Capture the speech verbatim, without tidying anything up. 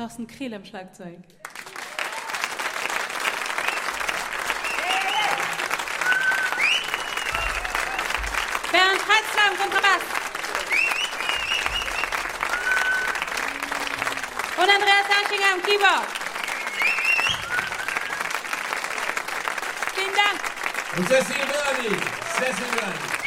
Thorsten Krehl am Schlagzeug. Bernd Heitzler am Kontrabass. Und Andreas Aschinger am Keyboard. Vielen Dank. Und Cecil Murray. Cecil Murray.